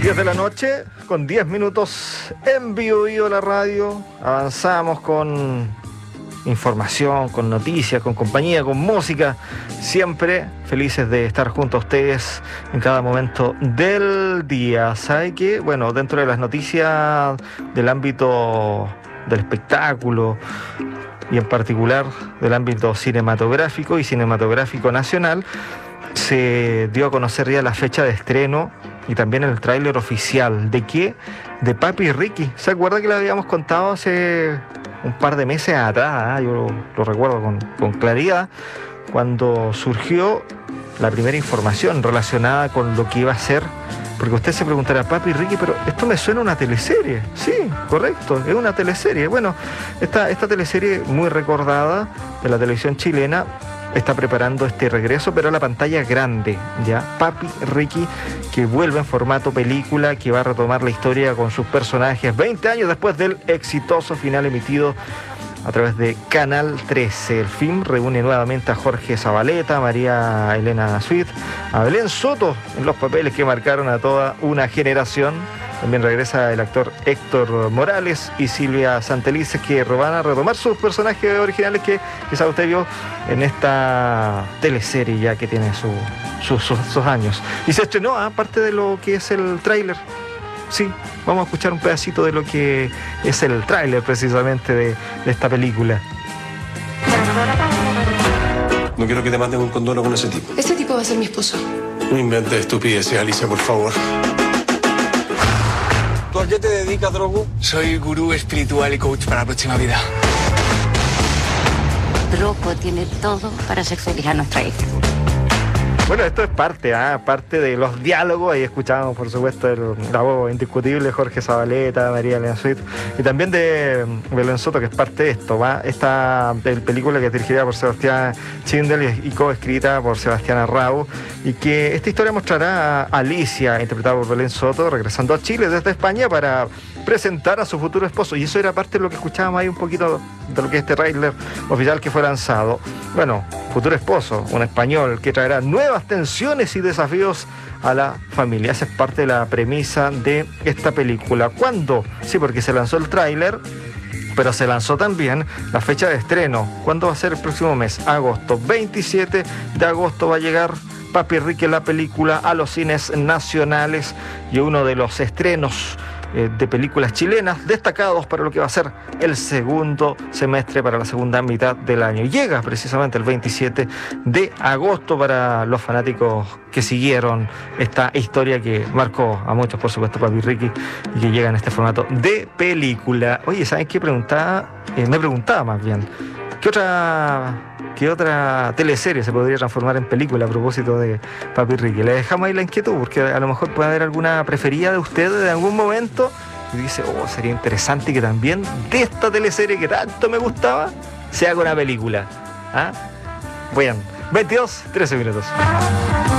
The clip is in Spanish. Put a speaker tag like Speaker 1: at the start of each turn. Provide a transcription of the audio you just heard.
Speaker 1: 10 de la noche, con 10 minutos en vivo la radio. Avanzamos con información, con noticias, con compañía, con música. Siempre felices de estar junto a ustedes en cada momento del día. ¿Sabe qué? Bueno, dentro de las noticias del ámbito del espectáculo y en particular del ámbito cinematográfico y cinematográfico nacional, se dio a conocer ya la fecha de estreno y también el tráiler oficial. ¿De qué? De Papi Ricky. ¿Se acuerda que lo habíamos contado hace un par de meses atrás? Yo lo recuerdo con claridad, cuando surgió la primera información relacionada con lo que iba a ser. Porque usted se preguntará, Papi Ricky, pero esto me suena a una teleserie. Sí, correcto, es una teleserie. Bueno, esta teleserie muy recordada de la televisión chilena está preparando este regreso, pero a la pantalla grande, ¿ya? Papi Ricky, que vuelve en formato película, que va a retomar la historia con sus personajes 20 años después del exitoso final emitido a través de Canal 13. El film reúne nuevamente a Jorge Zabaleta, a María Elena Sweet, a Belén Soto en los papeles que marcaron a toda una generación. También regresa el actor Héctor Morales y Silvia Santelices, que van a retomar sus personajes originales que quizás usted vio en esta teleserie ya que tiene sus años. Y se estrenó, aparte de lo que es el tráiler. Sí, vamos a escuchar un pedacito de lo que es el tráiler precisamente de esta película.
Speaker 2: No quiero que te mandes un condoro con ese tipo.
Speaker 3: Ese tipo va a ser mi esposo.
Speaker 2: No inventes estupideces, Alicia, por favor. ¿Tú a qué te dedicas, Drogo?
Speaker 4: Soy gurú espiritual y coach para la próxima vida.
Speaker 5: Drogo tiene todo para sexualizar a nuestra hija.
Speaker 1: Bueno, esto es parte de los diálogos. Ahí escuchamos, por supuesto, la voz indiscutible de Jorge Zabaleta, María Elena Sweet, y también de Belén Soto, que es parte de esto. Esta película que es dirigida por Sebastián Schindler y coescrita por Sebastián Arrau, y que esta historia mostrará a Alicia, interpretada por Belén Soto, regresando a Chile desde España para presentar a su futuro esposo. Y eso era parte de lo que escuchábamos ahí un poquito de lo que es este tráiler oficial que fue lanzado. Bueno, futuro esposo, un español que traerá nuevas tensiones y desafíos a la familia. Esa es parte de la premisa de esta película. ¿Cuándo? Sí, porque se lanzó el tráiler, pero se lanzó también la fecha de estreno. ¿Cuándo va a ser el próximo mes? Agosto. 27 de agosto va a llegar Papi Ricky, la película, a los cines nacionales, y uno de los estrenos de películas chilenas destacados para lo que va a ser el segundo semestre, para la segunda mitad del año. Llega precisamente el 27 de agosto para los fanáticos que siguieron esta historia que marcó a muchos, por supuesto, Papi Ricky, y que llega en este formato de película. Oye, ¿sabes qué me preguntaba más bien, ¿qué otra teleserie se podría transformar en película a propósito de Papi Ricky? Le dejamos ahí la inquietud, porque a lo mejor puede haber alguna preferida de ustedes en algún momento y dice, sería interesante que también de esta teleserie que tanto me gustaba se haga una película. Bien, 22, 13 minutos.